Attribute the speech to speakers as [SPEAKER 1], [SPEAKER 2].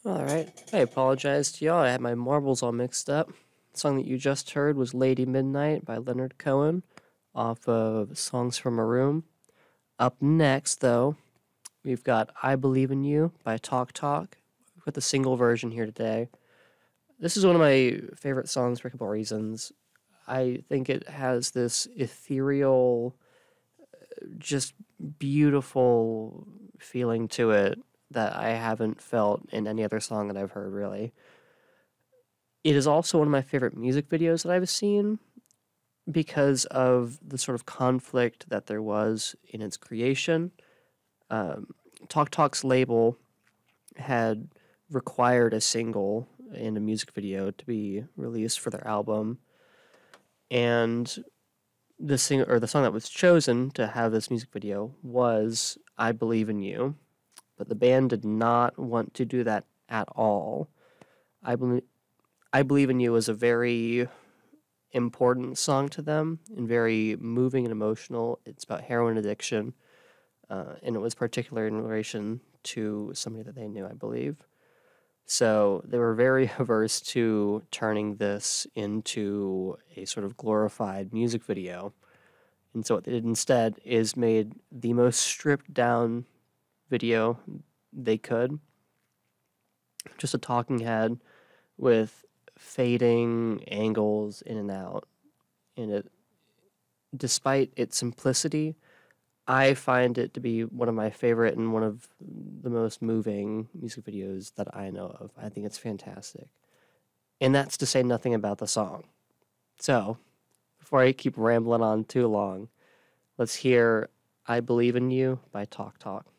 [SPEAKER 1] Alright, I apologize to y'all. I had my marbles all mixed up. The song that you just heard was Lady Midnight by Leonard Cohen off of Songs from a Room. Up next, though, we've got I Believe in You by Talk Talk with a single version here today. This is one of my favorite songs for a couple of reasons. I think it has this ethereal, just beautiful feeling to it that I haven't felt in any other song that I've heard, really. It is also one of my favorite music videos that I've seen because of the sort of conflict that there was in its creation. Um, Talk Talk's label had required a single and a music video to be released for their album, and the song that was chosen to have this music video was "I Believe in You," but the band did not want to do that at all. I believe I Believe in You was a very important song to them and very moving and emotional. It's about heroin addiction, and it was particular in relation to somebody that they knew, I believe. So they were very averse to turning this into a sort of glorified music video. And so what they did instead is made the most stripped down video they could. Just a talking head with fading angles in and out. And it, despite its simplicity, I find it to be one of my favorite and one of the most moving music videos that I know of. I think it's fantastic. And that's to say nothing about the song. So, before I keep rambling on too long, let's hear I Believe in You by Talk Talk.